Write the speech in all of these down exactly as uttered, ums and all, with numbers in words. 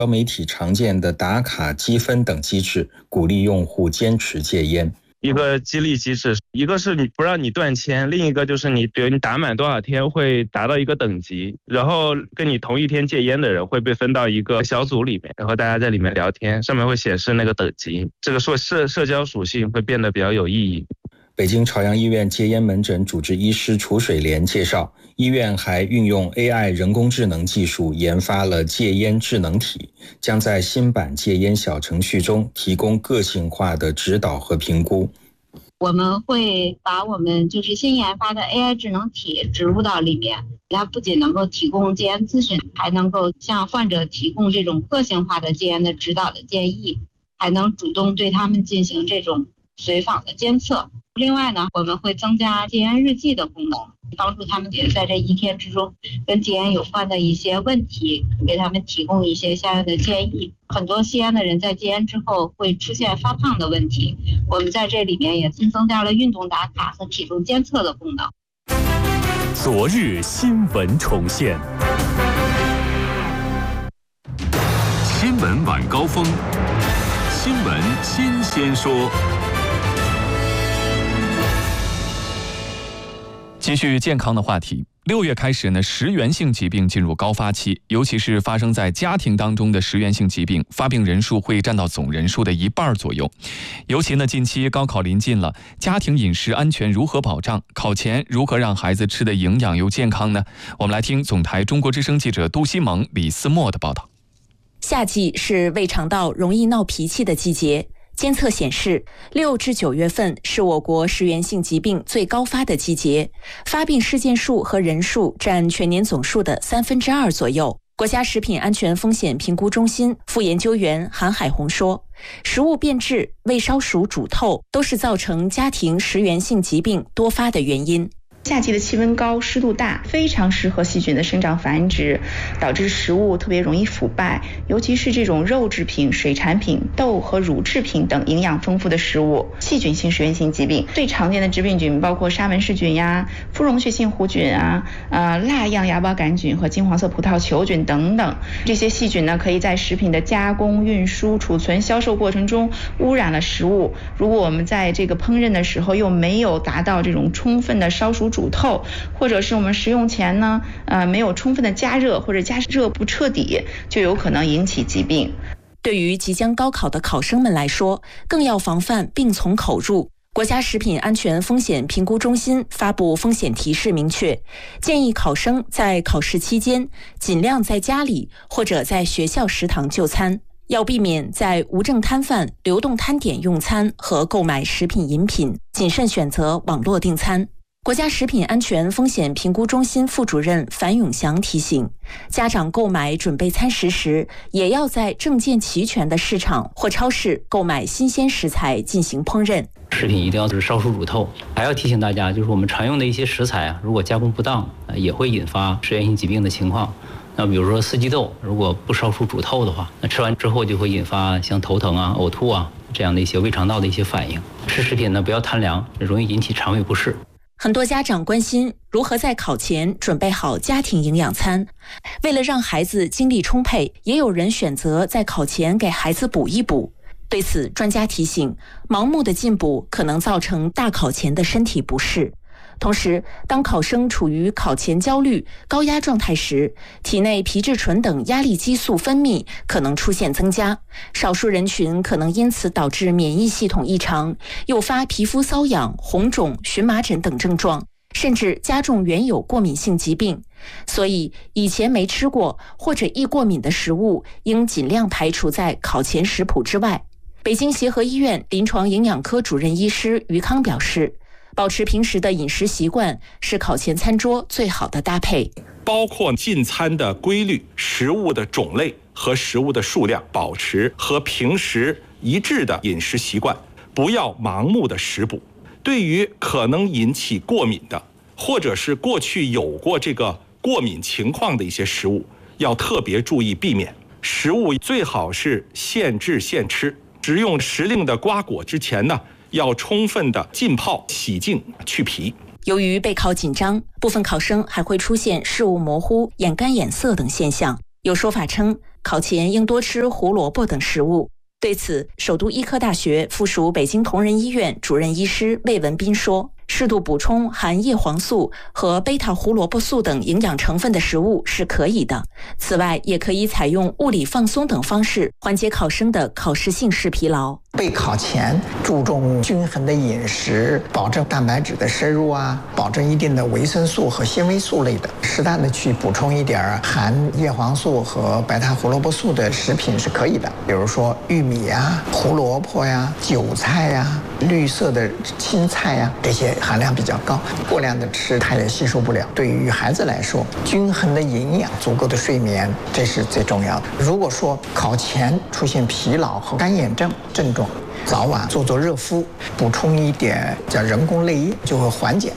社交媒体常见的打卡积分等机制，鼓励用户坚持戒烟。 一个激励机制，一个是你不让你断签，另一个就是你比如你打满多少天会达到一个等级，然后跟你同一天戒烟的人会被分到一个小组里面，然后大家在里面聊天，上面会显示那个等级，这个说社社交属性会变得比较有意义。 北京朝阳医院戒烟门诊主治医师楚水莲介绍，医院还运用 A I 人工智能技术研发了戒烟智能体，将在新版戒烟小程序中提供个性化的指导和评估。 我们会把我们就是新研发的 A I 智能体植入到里面，它不仅能够提供戒烟咨询，还能够向患者提供这种个性化的戒烟的指导的建议，还能主动对他们进行这种随访的监测。另外呢，我们会增加戒烟日记的功能，帮助他们也在这一天之中跟戒烟有关的一些问题，给他们提供一些相应的建议。很多吸烟的人在戒烟之后会出现发胖的问题，我们在这里面也新增加了运动打卡和体重监测的功能。 昨日新闻重现，新闻晚高峰，新闻新鲜说。 继续健康的话题，六月开始呢，食源性疾病进入高发期，尤其是发生在家庭当中的食源性疾病，发病人数会占到总人数的一半左右。尤其呢，近期高考临近了，家庭饮食安全如何保障？考前如何让孩子吃得营养又健康呢？我们来听总台中国之声记者杜西蒙、李思墨的报道。 夏季是胃肠道容易闹脾气的季节。监测显示，六至九月份是我国食源性疾病最高发的季节，发病事件数和人数占全年总数的三分之二左右。国家食品安全风险评估中心副研究员韩海红说，食物变质、胃烧熟、煮透都是造成家庭食源性疾病多发的原因。 夏季的气温高，湿度大，非常适合细菌的生长繁殖，导致食物特别容易腐败，尤其是这种肉制品、水产品、豆和乳制品等营养丰富的食物。细菌性食源性疾病最常见的致病菌包括沙门氏菌呀、肤溶血性弧菌啊、呃蜡样芽孢杆菌和金黄色葡萄球菌等等。这些细菌呢，可以在食品的加工、运输、储存、销售过程中污染了食物。如果我们在这个烹饪的时候又没有达到这种充分的烧熟煮透，或者是我们食用前呢，呃，没有充分的加热，或者加热不彻底，就有可能引起疾病。 对于即将高考的考生们来说，更要防范病从口入。国家食品安全风险评估中心发布风险提示，明确建议考生在考试期间尽量在家里或者在学校食堂就餐，要避免在无证摊贩、流动摊点用餐和购买食品饮品，谨慎选择网络订餐。国家食品安全风险评估中心副主任樊永祥提醒，家长购买准备餐食时，也要在证件齐全的市场或超市购买新鲜食材进行烹饪。 食品一定要是烧熟煮透，还要提醒大家，就是我们常用的一些食材啊，如果加工不当，也会引发食源性疾病的情况。那比如说四季豆，如果不烧熟煮透的话，那吃完之后就会引发像头疼啊、呕吐啊这样的一些胃肠道的一些反应。吃食品呢，不要贪凉，容易引起肠胃不适。 很多家长关心如何在考前准备好家庭营养餐，为了让孩子精力充沛，也有人选择在考前给孩子补一补。对此，专家提醒，盲目的进补可能造成大考前的身体不适。同时，当考生处于考前焦虑、高压状态时，体内皮质醇等压力激素分泌可能出现增加，少数人群可能因此导致免疫系统异常，诱发皮肤瘙痒、红肿、荨麻疹等症状，甚至加重原有过敏性疾病。所以，以前没吃过或者易过敏的食物，应尽量排除在考前食谱之外。北京协和医院临床营养科主任医师于康表示，保持平时的饮食习惯是考前餐桌最好的搭配， 包括进餐的规律、食物的种类和食物的数量，保持和平时一致的饮食习惯，不要盲目的食补。对于可能引起过敏的，或者是过去有过这个过敏情况的一些食物，要特别注意避免。食物最好是现制现吃，食用时令的瓜果之前呢，要充分的浸泡、洗净、去皮。 由于备考紧张，部分考生还会出现视物模糊、眼干眼涩等现象。 有说法称，考前应多吃胡萝卜等食物。对此，首都医科大学附属北京同仁医院主任医师魏文斌说，适度补充含叶黄素和贝塔胡萝卜素等营养成分的食物是可以的。此外，也可以采用物理放松等方式缓解考生的考试性视疲劳。 备考前注重均衡的饮食，保证蛋白质的摄入啊，保证一定的维生素和纤维素类的，适当的去补充一点含叶黄素和贝塔胡萝卜素的食品是可以的，比如说玉米呀、胡萝卜呀、韭菜呀、绿色的青菜呀，这些含量比较高，过量的吃它也吸收不了。对于孩子来说，均衡的营养、足够的睡眠，这是最重要的。如果说考前出现疲劳和干眼症症状，早晚做做热敷，补充一点叫人工泪液，就会缓解。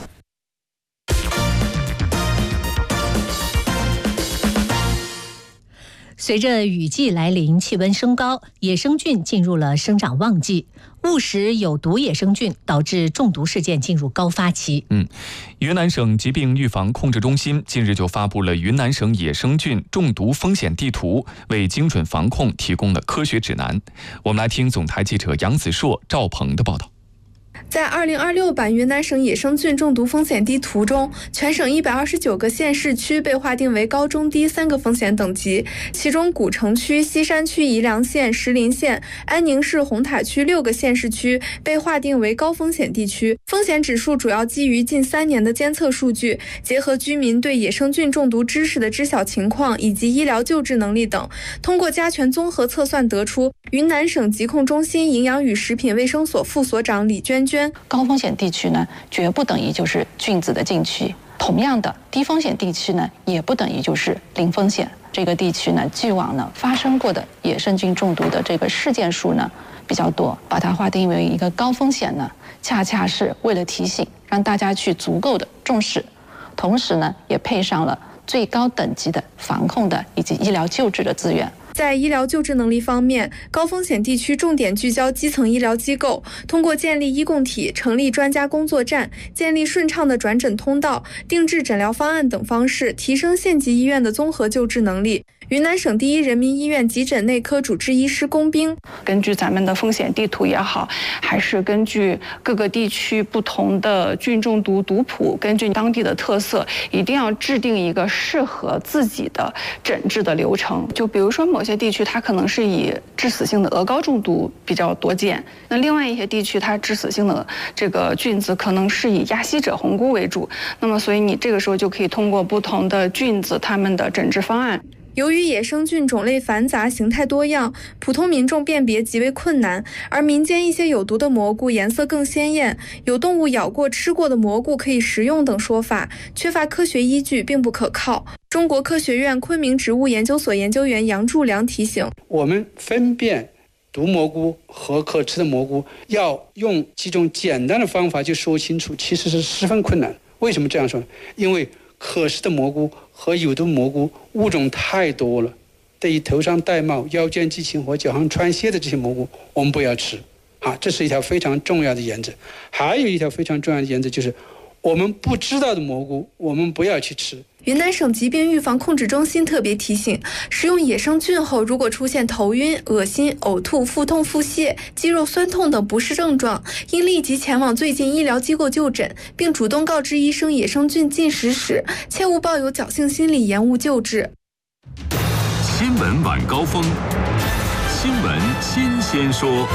随着雨季来临，气温升高，野生菌进入了生长旺季，误食有毒野生菌导致中毒事件进入高发期。 嗯，云南省疾病预防控制中心近日就发布了云南省野生菌中毒风险地图，为精准防控提供了科学指南。我们来听总台记者杨子硕、赵鹏的报道。 在二零二六版云南省野生菌中毒风险地图中，全省一百二十九个县市区被划定为高中低三个风险等级，其中古城区、西山区、宜良县、石林县、安宁市、红塔区六个县市区被划定为高风险地区。风险指数主要基于近三年的监测数据，结合居民对野生菌中毒知识的知晓情况以及医疗救治能力等，通过加权综合测算得出，云南省疾控中心营养与食品卫生所副所长李娟娟， 高风险地区呢，绝不等于就是菌子的禁区；同样的，低风险地区呢，也不等于就是零风险。这个地区呢，既往呢发生过的野生菌中毒的这个事件数呢比较多，把它划定为一个高风险呢，恰恰是为了提醒，让大家去足够的重视，同时呢，也配上了最高等级的防控的以及医疗救治的资源。 在医疗救治能力方面，高风险地区重点聚焦基层医疗机构，通过建立医共体、成立专家工作站、建立顺畅的转诊通道、定制诊疗方案等方式，提升县级医院的综合救治能力。云南省第一人民医院急诊内科主治医师龚兵， 根据咱们的风险地图也好，还是根据各个地区不同的菌中毒毒谱，根据当地的特色，一定要制定一个适合自己的诊治的流程。就比如说某些地区它可能是以致死性的鹅膏中毒比较多见，那另外一些地区它致死性的这个菌子可能是以亚希者红菇为主，那么所以你这个时候就可以通过不同的菌子它们的诊治方案。 由于野生菌种类繁杂、形态多样，普通民众辨别极为困难，而民间一些有毒的蘑菇颜色更鲜艳，有动物咬过、吃过的蘑菇可以食用等说法，缺乏科学依据，并不可靠。中国科学院昆明植物研究所研究员杨柱良提醒， 我们分辨毒蘑菇和可吃的蘑菇，要用几种简单的方法就说清楚，其实是十分困难。为什么这样说呢？因为可食的蘑菇和有毒蘑菇物种太多了，对于头上戴帽、腰间系琴和脚上穿靴的这些蘑菇，我们不要吃啊，这是一条非常重要的原则。还有一条非常重要的原则就是，我们不知道的蘑菇，我们不要去吃。 云南省疾病预防控制中心特别提醒，食用野生菌后，如果出现头晕、恶心、呕吐、腹痛、腹泻、肌肉酸痛等不适症状，应立即前往最近医疗机构就诊，并主动告知医生野生菌进食史，切勿抱有侥幸心理延误救治。 新闻晚高峰，新闻新鲜说。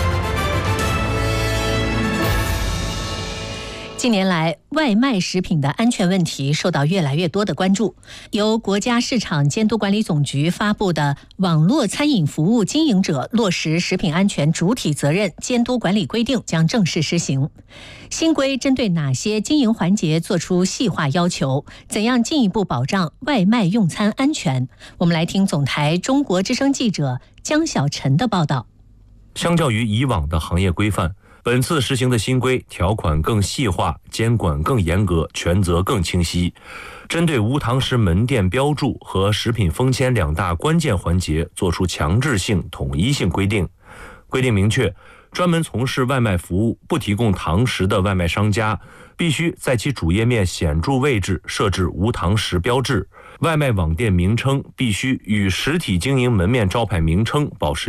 近年来，外卖食品的安全问题受到越来越多的关注。由国家市场监督管理总局发布的《网络餐饮服务经营者落实食品安全主体责任监督管理规定》将正式施行。新规针对哪些经营环节作出细化要求？怎样进一步保障外卖用餐安全？我们来听总台中国之声记者江小晨的报道。 相较于以往的行业规范，本次实行的新规条款更细化，监管更严格，权责更清晰，针对无堂食门店标注和食品封签两大关键环节作出强制性、统一性规定。规定明确，专门从事外卖服务不提供堂食的外卖商家，必须在其主页面显著位置设置无堂食标志， 外卖网店名称必须与实体经营门面招牌名称保持